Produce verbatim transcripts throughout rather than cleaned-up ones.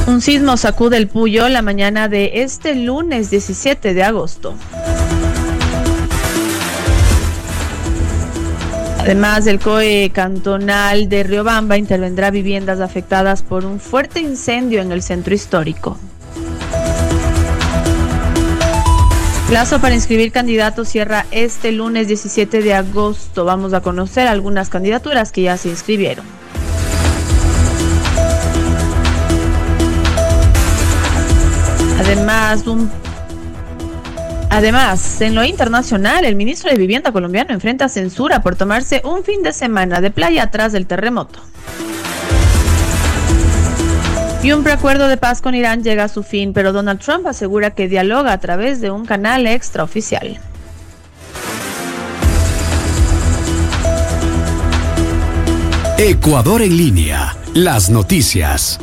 Un sismo sacude el Puyo la mañana de este lunes diecisiete de agosto. Además, el C O E cantonal de Riobamba intervendrá viviendas afectadas por un fuerte incendio en el centro histórico. Plazo para inscribir candidatos cierra este lunes diecisiete de agosto. Vamos a conocer algunas candidaturas que ya se inscribieron. Además, un Además, en lo internacional, el ministro de Vivienda colombiano enfrenta censura por tomarse un fin de semana de playa tras el terremoto. Y un preacuerdo de paz con Irán llega a su fin, pero Donald Trump asegura que dialoga a través de un canal extraoficial. Ecuador en línea, las noticias.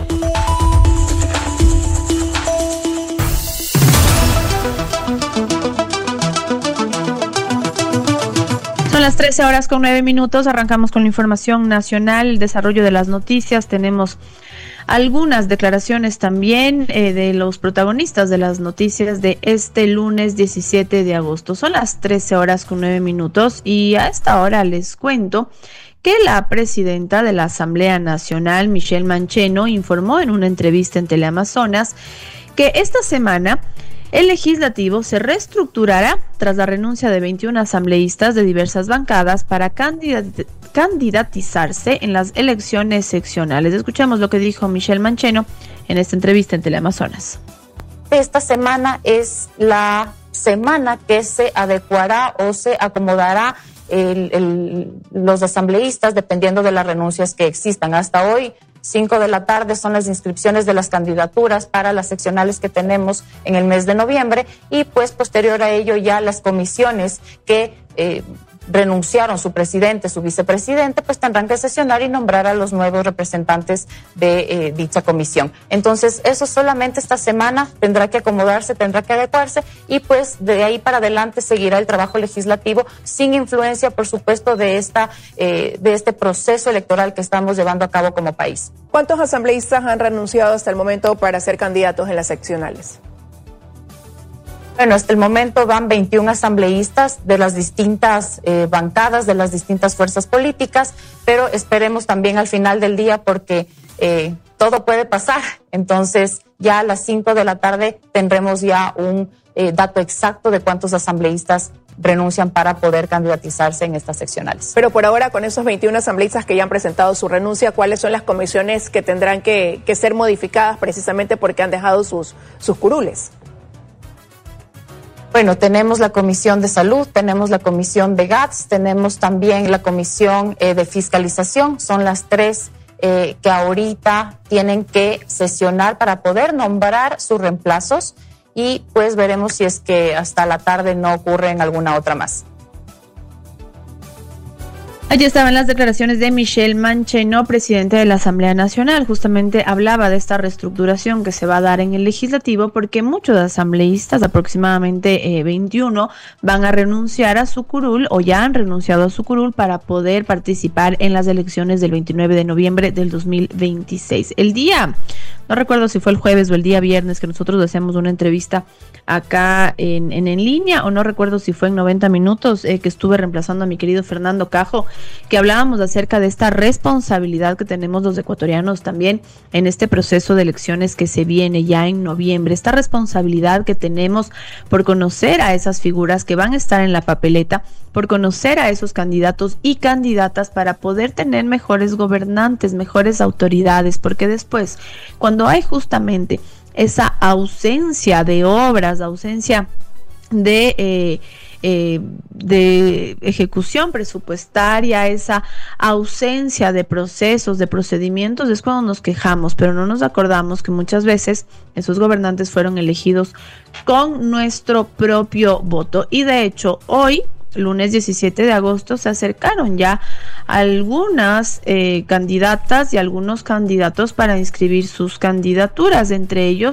Son las trece horas con nueve minutos, arrancamos con la información nacional, el desarrollo de las noticias. Tenemos algunas declaraciones también eh, de los protagonistas de las noticias de este lunes diecisiete de agosto. Son las trece horas con nueve minutos y a esta hora les cuento que la presidenta de la Asamblea Nacional, Michelle Mancheno, informó en una entrevista en Teleamazonas que esta semana el legislativo se reestructurará tras la renuncia de veintiún asambleístas de diversas bancadas para candidat- candidatizarse en las elecciones seccionales. Escuchemos lo que dijo Michelle Mancheno en esta entrevista en Teleamazonas. Esta semana es la semana que se adecuará o se acomodará el, el, los asambleístas dependiendo de las renuncias que existan. Hasta hoy, cinco de la tarde son las inscripciones de las candidaturas para las seccionales que tenemos en el mes de noviembre y pues posterior a ello ya las comisiones que eh, renunciaron su presidente, su vicepresidente, pues tendrán que sesionar y nombrar a los nuevos representantes de eh, dicha comisión. Entonces eso solamente esta semana tendrá que acomodarse, tendrá que adecuarse y pues de ahí para adelante seguirá el trabajo legislativo sin influencia, por supuesto, de esta eh, de este proceso electoral que estamos llevando a cabo como país. ¿Cuántos asambleístas han renunciado hasta el momento para ser candidatos en las seccionales? Bueno, hasta el momento van veintiún asambleístas de las distintas eh, bancadas, de las distintas fuerzas políticas, pero esperemos también al final del día porque eh, todo puede pasar. Entonces, ya a las cinco de la tarde tendremos ya un eh, dato exacto de cuántos asambleístas renuncian para poder candidatizarse en estas seccionales. Pero por ahora, con esos veintiún asambleístas que ya han presentado su renuncia, ¿cuáles son las comisiones que tendrán que, que ser modificadas precisamente porque han dejado sus, sus curules? Bueno, tenemos la Comisión de Salud, tenemos la Comisión de G A T S, tenemos también la Comisión eh, de Fiscalización. Son las tres eh, que ahorita tienen que sesionar para poder nombrar sus reemplazos y pues veremos si es que hasta la tarde no ocurre en alguna otra más. Allí estaban las declaraciones de Michelle Mancheno, presidente de la Asamblea Nacional. Justamente hablaba de esta reestructuración que se va a dar en el legislativo porque muchos asambleístas, aproximadamente eh, veintiuno, van a renunciar a su curul o ya han renunciado a su curul para poder participar en las elecciones del veintinueve de noviembre del dos mil veintiséis. El día, no recuerdo si fue el jueves o el día viernes que nosotros hacemos una entrevista acá en, en, en línea, o no recuerdo si fue en noventa minutos, eh, que estuve reemplazando a mi querido Fernando Cajo, que hablábamos acerca de esta responsabilidad que tenemos los ecuatorianos también en este proceso de elecciones que se viene ya en noviembre, esta responsabilidad que tenemos por conocer a esas figuras que van a estar en la papeleta, por conocer a esos candidatos y candidatas para poder tener mejores gobernantes, mejores autoridades, porque después, cuando hay justamente esa ausencia de obras, ausencia de eh, eh, de ejecución presupuestaria, esa ausencia de procesos, de procedimientos, es cuando nos quejamos, pero no nos acordamos que muchas veces esos gobernantes fueron elegidos con nuestro propio voto. Y de hecho, hoy, lunes diecisiete de agosto, se acercaron ya algunas eh, candidatas y algunos candidatos para inscribir sus candidaturas, entre ellos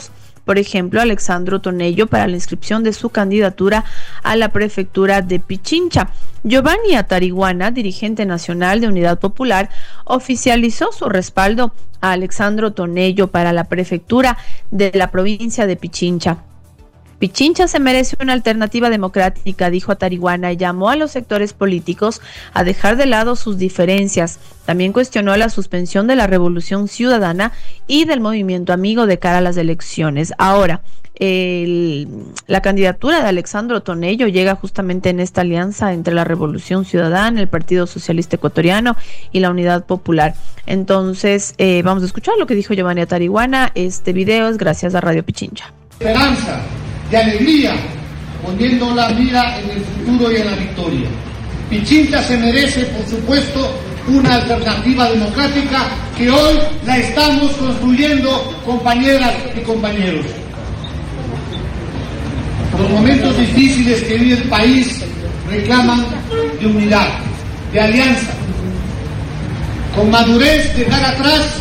por ejemplo, Alexandro Tonello para la inscripción de su candidatura a la prefectura de Pichincha. Giovanni Atariguana, dirigente nacional de Unidad Popular, oficializó su respaldo a Alexandro Tonello para la prefectura de la provincia de Pichincha. Pichincha se merece una alternativa democrática, dijo Atariguana, y llamó a los sectores políticos a dejar de lado sus diferencias. También cuestionó la suspensión de la Revolución Ciudadana y del movimiento amigo de cara a las elecciones. Ahora, el, la candidatura de Alexandro Tonello llega justamente en esta alianza entre la Revolución Ciudadana, el Partido Socialista Ecuatoriano y la Unidad Popular. Entonces, eh, vamos a escuchar lo que dijo Giovanni Atariguana. Este video es gracias a Radio Pichincha. Esperanza, de alegría, poniendo la mira en el futuro y en la victoria. Pichincha se merece, por supuesto, una alternativa democrática que hoy la estamos construyendo, compañeras y compañeros. Los momentos difíciles que vive el país reclaman de unidad, de alianza, con madurez dejar atrás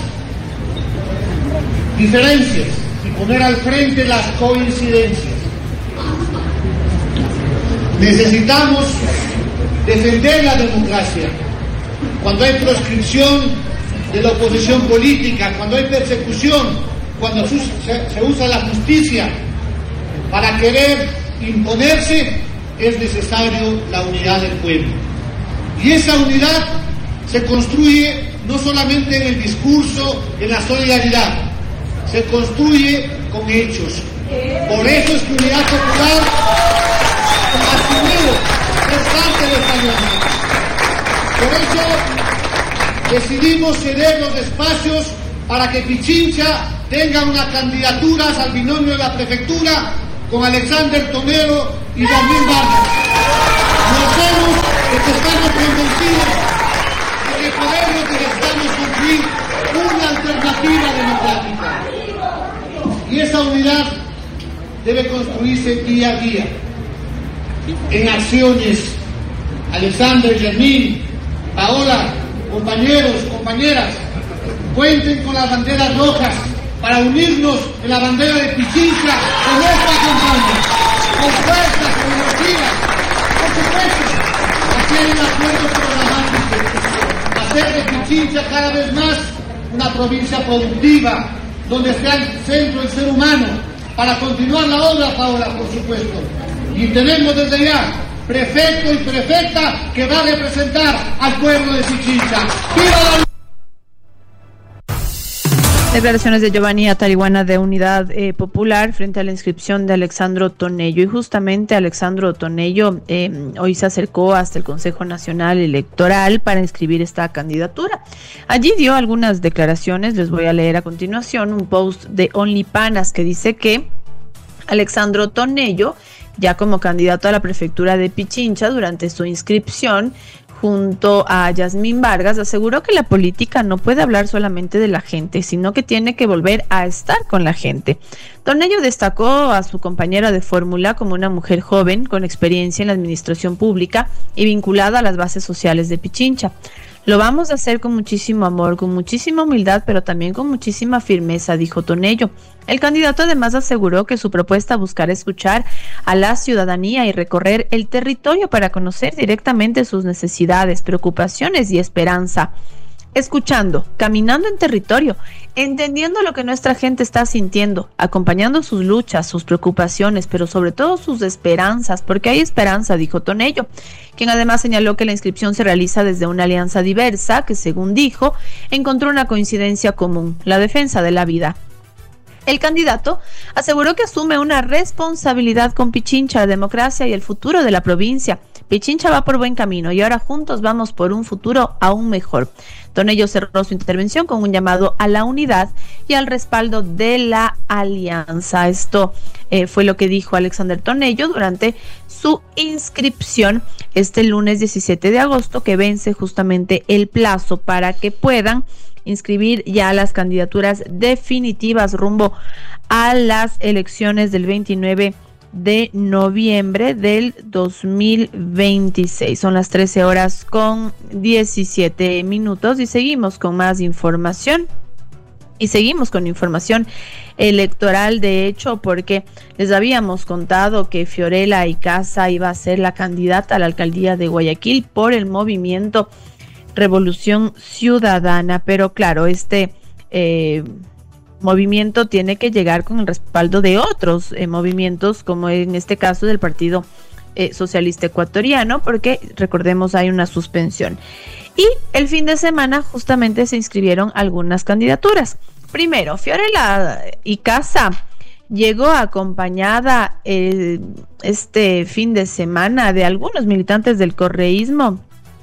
diferencias y poner al frente las coincidencias. Necesitamos defender la democracia cuando hay proscripción de la oposición política, cuando hay persecución, cuando se, se usa la justicia para querer imponerse, es necesario la unidad del pueblo. Y esa unidad se construye no solamente en el discurso, en la solidaridad, se construye con hechos. Por eso es que Unidad Popular ha asumido es parte de esta alianza. Por eso decidimos ceder los espacios para que Pichincha tenga una candidatura al binomio de la prefectura con Alexander Tonello y Yasmín Vargas. Nosotros estamos convencidos de que podemos y necesitamos construir una alternativa democrática. Y esa unidad debe construirse día a día, en acciones. Alexander, Yasmín, Paola, compañeros, compañeras, cuenten con las banderas rojas para unirnos en la bandera de Pichincha en esta campaña, con fuerza, con energía, por supuesto, hacer un acuerdo programático, hacer de Pichincha cada vez más una provincia productiva, donde sea el centro del ser humano, para continuar la obra, Paola, por supuesto. Y tenemos desde ya prefecto y prefecta que va a representar al pueblo de Pichincha. ¡Viva la... Declaraciones de Giovanni Atariguana de Unidad eh, Popular frente a la inscripción de Alexandro Tonello. Y justamente Alexandro Tonello eh, hoy se acercó hasta el Consejo Nacional Electoral para inscribir esta candidatura. Allí dio algunas declaraciones, les voy a leer a continuación un post de OnlyPanas que dice que Alexandro Tonello, ya como candidato a la prefectura de Pichincha durante su inscripción, junto a Yasmín Vargas, aseguró que la política no puede hablar solamente de la gente, sino que tiene que volver a estar con la gente. Tonello destacó a su compañera de fórmula como una mujer joven, con experiencia en la administración pública y vinculada a las bases sociales de Pichincha. Lo vamos a hacer con muchísimo amor, con muchísima humildad, pero también con muchísima firmeza, dijo Tonello. El candidato además aseguró que su propuesta buscará escuchar a la ciudadanía y recorrer el territorio para conocer directamente sus necesidades, preocupaciones y esperanza. Escuchando, caminando en territorio, entendiendo lo que nuestra gente está sintiendo, acompañando sus luchas, sus preocupaciones, pero sobre todo sus esperanzas, porque hay esperanza, dijo Tonello, quien además señaló que la inscripción se realiza desde una alianza diversa que, según dijo, encontró una coincidencia común, la defensa de la vida. El candidato aseguró que asume una responsabilidad con Pichincha, la democracia y el futuro de la provincia. Pichincha va por buen camino y ahora juntos vamos por un futuro aún mejor. Tonello cerró su intervención con un llamado a la unidad y al respaldo de la alianza. Esto eh, fue lo que dijo Alexander Tonello durante su inscripción este lunes diecisiete de agosto, que vence justamente el plazo para que puedan inscribir ya las candidaturas definitivas rumbo a las elecciones del veintinueve de noviembre del dos mil veintiséis. Son las trece horas con diecisiete minutos y seguimos con más información Y seguimos con información electoral, de hecho, porque les habíamos contado que Fiorella Icaza iba a ser la candidata a la alcaldía de Guayaquil por el movimiento Revolución Ciudadana, pero claro, este eh, movimiento tiene que llegar con el respaldo de otros eh, movimientos, como en este caso del Partido eh, Socialista Ecuatoriano, porque recordemos hay una suspensión. Y el fin de semana justamente se inscribieron algunas candidaturas. Primero, Fiorella Icaza llegó acompañada eh, este fin de semana de algunos militantes del correísmo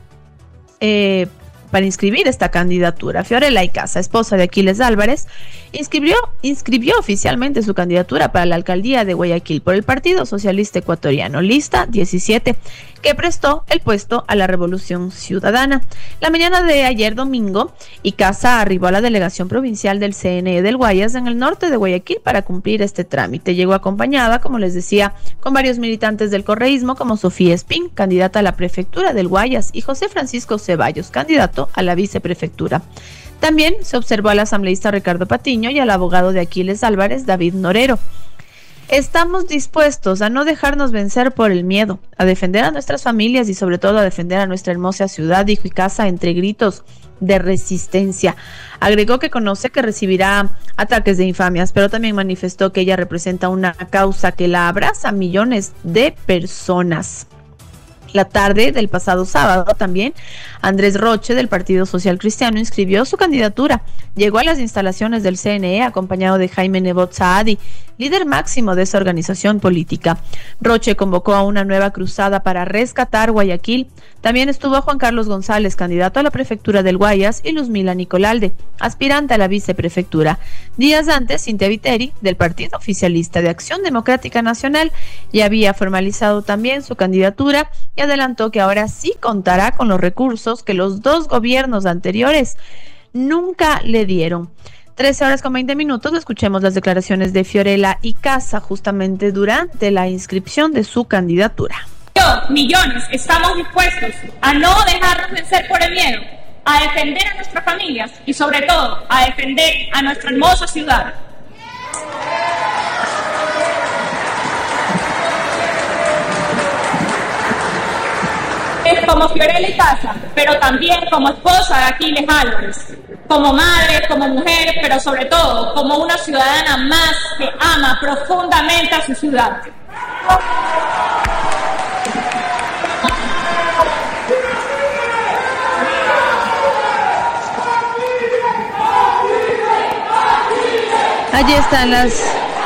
eh, para inscribir esta candidatura. Fiorella Icaza, esposa de Aquiles Álvarez, inscribió, inscribió oficialmente su candidatura para la alcaldía de Guayaquil por el Partido Socialista Ecuatoriano, lista diecisiete, que prestó el puesto a la Revolución Ciudadana. La mañana de ayer domingo, Icaza arribó a la delegación provincial del C N E del Guayas en el norte de Guayaquil para cumplir este trámite. Llegó acompañada, como les decía, con varios militantes del correísmo como Sofía Espín, candidata a la prefectura del Guayas, y José Francisco Ceballos, candidato a la viceprefectura. También se observó al asambleísta Ricardo Patiño y al abogado de Aquiles Álvarez, David Norero. Estamos dispuestos a no dejarnos vencer por el miedo, a defender a nuestras familias y sobre todo a defender a nuestra hermosa ciudad, dijo Icaza entre gritos de resistencia. Agregó que conoce que recibirá ataques de infamias, pero también manifestó que ella representa una causa que la abraza a millones de personas. La tarde del pasado sábado también, Andrés Roche del Partido Social Cristiano inscribió su candidatura. Llegó a las instalaciones del C N E acompañado de Jaime Nebot Saadi, líder máximo de esa organización política. Roche convocó a una nueva cruzada para rescatar Guayaquil. También estuvo Juan Carlos González, candidato a la prefectura del Guayas, y Luzmila Nicolalde, aspirante a la viceprefectura. Días antes, Cintia Viteri, del Partido Oficialista de Acción Democrática Nacional, ya había formalizado también su candidatura y adelantó que ahora sí contará con los recursos que los dos gobiernos anteriores nunca le dieron. trece horas con veinte minutos, escuchemos las declaraciones de Fiorella Icaza justamente durante la inscripción de su candidatura. Yo, millones, estamos dispuestos a no dejarnos vencer por el miedo, a defender a nuestras familias y sobre todo a defender a nuestra hermosa ciudad. Como Fiorella Icaza, pero también como esposa de Aquiles Álvarez, como madre, como mujer, pero sobre todo como una ciudadana más que ama profundamente a su ciudad. Allí están las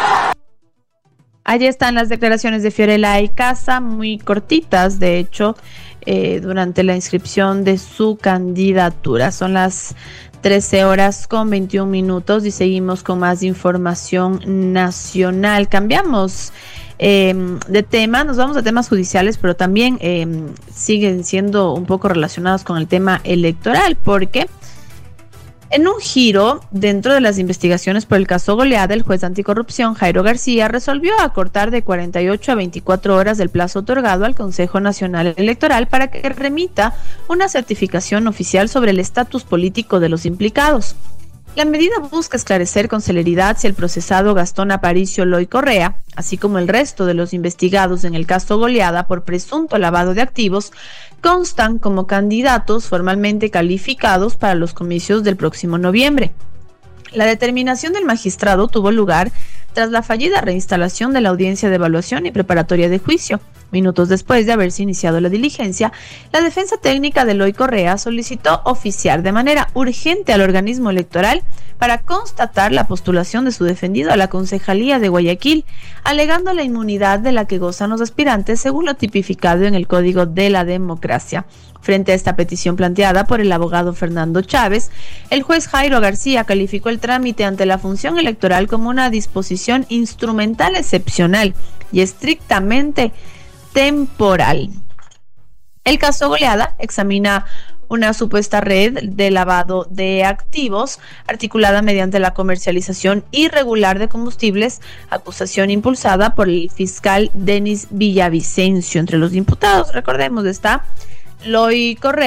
Allí están las declaraciones de Fiorella Icaza, muy cortitas, de hecho, eh, durante la inscripción de su candidatura. Son las trece horas con veintiún minutos y seguimos con más información nacional. Cambiamos eh, de tema, nos vamos a temas judiciales, pero también eh, siguen siendo un poco relacionados con el tema electoral, porque en un giro dentro de las investigaciones por el caso Goleada, el juez anticorrupción Jairo García resolvió acortar de cuarenta y ocho a veinticuatro horas el plazo otorgado al Consejo Nacional Electoral para que remita una certificación oficial sobre el estatus político de los implicados. La medida busca esclarecer con celeridad si el procesado Gastón Aparicio Loy Correa, así como el resto de los investigados en el caso Goleada por presunto lavado de activos, constan como candidatos formalmente calificados para los comicios del próximo noviembre. La determinación del magistrado tuvo lugar tras la fallida reinstalación de la audiencia de evaluación y preparatoria de juicio. Minutos después de haberse iniciado la diligencia, la defensa técnica de Loy Correa solicitó oficiar de manera urgente al organismo electoral para constatar la postulación de su defendido a la concejalía de Guayaquil, alegando la inmunidad de la que gozan los aspirantes según lo tipificado en el Código de la Democracia. Frente a esta petición planteada por el abogado Fernando Chávez, el juez Jairo García calificó el trámite ante la función electoral como una disposición instrumental excepcional y estrictamente temporal. El caso Goleada examina una supuesta red de lavado de activos articulada mediante la comercialización irregular de combustibles, acusación impulsada por el fiscal Denis Villavicencio. Entre los imputados, recordemos, está Loy Correa,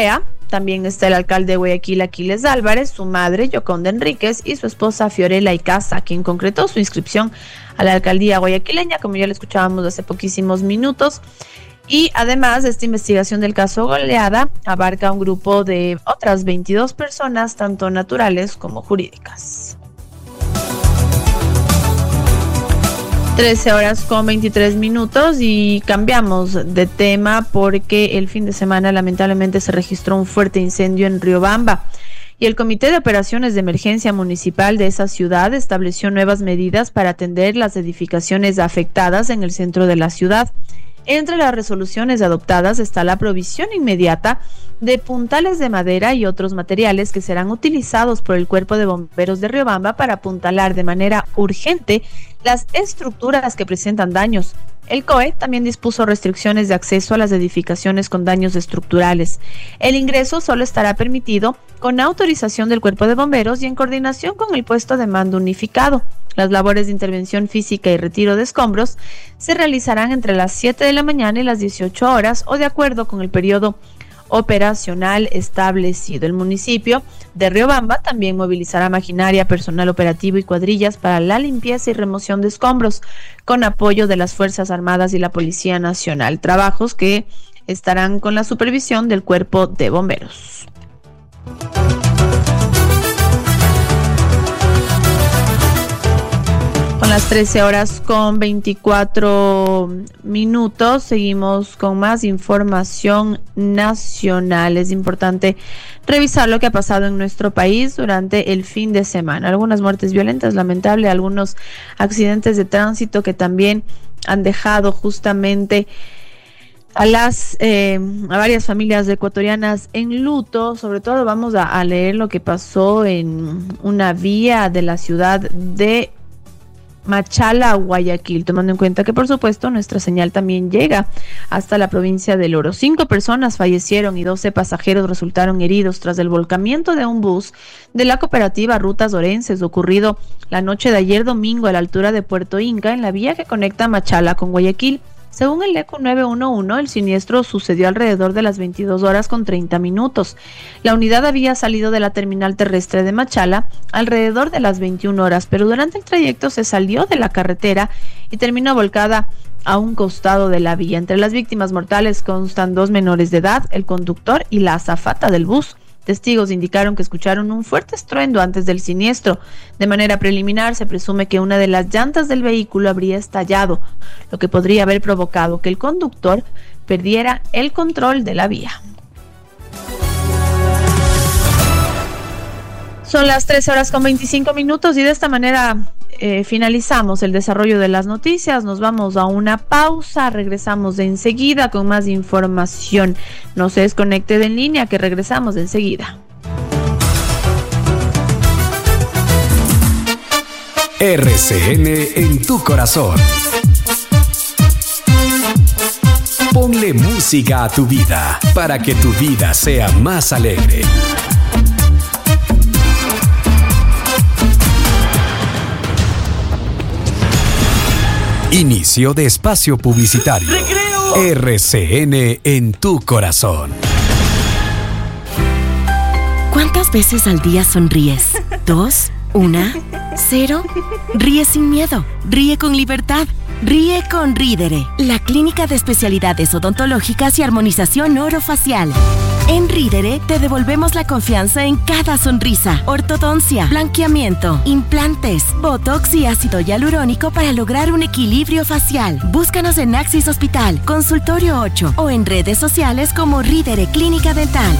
También está el alcalde de Guayaquil, Aquiles Álvarez, su madre, Yoconda Enríquez, y su esposa, Fiorella Icaza, quien concretó su inscripción a la alcaldía guayaquileña, como ya lo escuchábamos hace poquísimos minutos. Y además, esta investigación del caso Goleada abarca un grupo de otras veintidós personas, tanto naturales como jurídicas. trece horas con veintitrés minutos y cambiamos de tema porque el fin de semana lamentablemente se registró un fuerte incendio en Riobamba y el Comité de Operaciones de Emergencia Municipal de esa ciudad estableció nuevas medidas para atender las edificaciones afectadas en el centro de la ciudad. Entre las resoluciones adoptadas está la provisión inmediata de puntales de madera y otros materiales que serán utilizados por el Cuerpo de Bomberos de Riobamba para apuntalar de manera urgente las estructuras que presentan daños. El C O E también dispuso restricciones de acceso a las edificaciones con daños estructurales. El ingreso solo estará permitido con autorización del Cuerpo de Bomberos y en coordinación con el puesto de mando unificado. Las labores de intervención física y retiro de escombros se realizarán entre las siete de la mañana y las dieciocho horas o de acuerdo con el periodo operacional establecido. El municipio de Riobamba también movilizará maquinaria, personal operativo y cuadrillas para la limpieza y remoción de escombros con apoyo de las Fuerzas Armadas y la Policía Nacional. Trabajos que estarán con la supervisión del Cuerpo de Bomberos. Con las trece horas con veinticuatro minutos, seguimos con más información nacional. Es importante revisar lo que ha pasado en nuestro país durante el fin de semana. Algunas muertes violentas, lamentable, algunos accidentes de tránsito que también han dejado justamente a las eh, a varias familias ecuatorianas en luto. Sobre todo vamos a, a leer lo que pasó en una vía de la ciudad de Machala, Guayaquil, tomando en cuenta que por supuesto nuestra señal también llega hasta la provincia del Oro. Cinco personas fallecieron y doce pasajeros resultaron heridos tras el volcamiento de un bus de la cooperativa Rutas Orenses ocurrido la noche de ayer domingo a la altura de Puerto Inca en la vía que conecta Machala con Guayaquil. Según el ECO nueve uno uno, el siniestro sucedió alrededor de las veintidós horas con treinta minutos. La unidad había salido de la terminal terrestre de Machala alrededor de las veintiuna horas, pero durante el trayecto se salió de la carretera y terminó volcada a un costado de la vía. Entre las víctimas mortales constan dos menores de edad, el conductor y la azafata del bus. Testigos indicaron que escucharon un fuerte estruendo antes del siniestro. De manera preliminar, se presume que una de las llantas del vehículo habría estallado, lo que podría haber provocado que el conductor perdiera el control de la vía. Son las trece horas con veinticinco minutos y de esta manera eh, finalizamos el desarrollo de las noticias. Nos vamos a una pausa, regresamos de enseguida con más información. No se desconecte de en línea, que regresamos de enseguida. R C N en tu corazón. Ponle música a tu vida para que tu vida sea más alegre. Inicio de espacio publicitario. ¡Recreo! R C N en tu corazón. ¿Cuántas veces al día sonríes? ¿Dos? ¿Una? ¿Cero? Ríe sin miedo. Ríe con libertad. Ríe con Rídere, la clínica de especialidades odontológicas y armonización orofacial. En Rídere te devolvemos la confianza en cada sonrisa. Ortodoncia, blanqueamiento, implantes, botox y ácido hialurónico para lograr un equilibrio facial. Búscanos en Axis Hospital, Consultorio ocho o en redes sociales como Rídere Clínica Dental.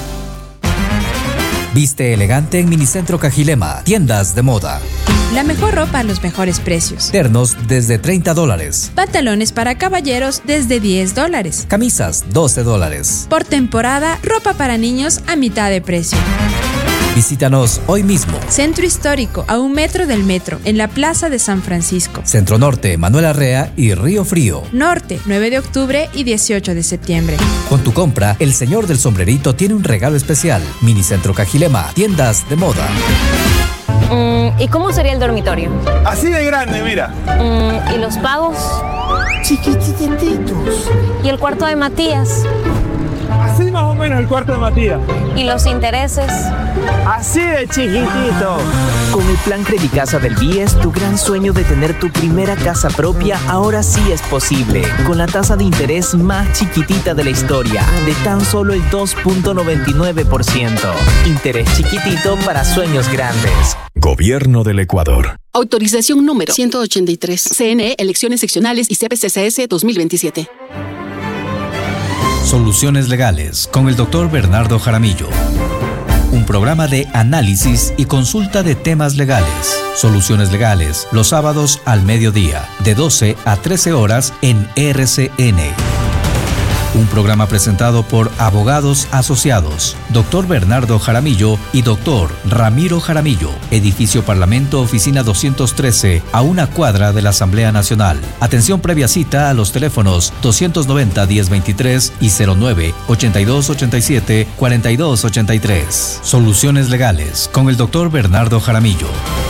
Viste elegante en Minicentro Cajilema, tiendas de moda. La mejor ropa a los mejores precios. Ternos desde treinta dólares. Pantalones para caballeros desde diez dólares. Camisas doce dólares. Por temporada, ropa para niños a mitad de precio. Visítanos hoy mismo. Centro Histórico, a un metro del metro, en la Plaza de San Francisco. Centro Norte, Manuel Arrea y Río Frío. Norte, nueve de octubre y dieciocho de septiembre. Con tu compra, el señor del sombrerito tiene un regalo especial. Minicentro Cajilema, tiendas de moda. Mm, ¿Y cómo sería el dormitorio? Así de grande, mira. Mm, ¿Y los pagos? Chiquitititos. ¿Y el cuarto de Matías? Así. más o menos el cuarto de Matías. ¿Y los intereses? Así de chiquitito. Con el plan Credicasa del B I E S, tu gran sueño de tener tu primera casa propia ahora sí es posible. Con la tasa de interés más chiquitita de la historia, de tan solo el dos punto noventa y nueve por ciento. Interés chiquitito para sueños grandes. Gobierno del Ecuador. Autorización número ciento ochenta y tres. C N E, Elecciones Seccionales y C P C C S dos mil veintisiete. Soluciones Legales con el doctor Bernardo Jaramillo. Un programa de análisis y consulta de temas legales. Soluciones Legales, los sábados al mediodía, de doce a trece horas en R C N. Un programa presentado por Abogados Asociados, doctor Bernardo Jaramillo y doctor Ramiro Jaramillo, Edificio Parlamento, Oficina doscientos trece, a una cuadra de la Asamblea Nacional. Atención previa cita a los teléfonos doscientos noventa, diez veintitrés y cero nueve, ochenta y dos ochenta y siete, cuarenta y dos ochenta y tres. Soluciones Legales con el doctor Bernardo Jaramillo.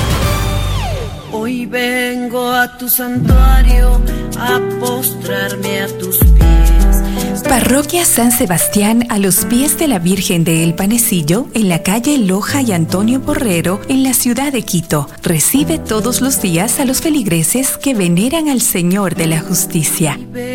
Hoy vengo a tu santuario a postrarme a tus pies. Parroquia San Sebastián, a los pies de la Virgen de El Panecillo, en la calle Loja y Antonio Borrero, en la ciudad de Quito. Recibe todos los días a los feligreses que veneran al Señor de la Justicia.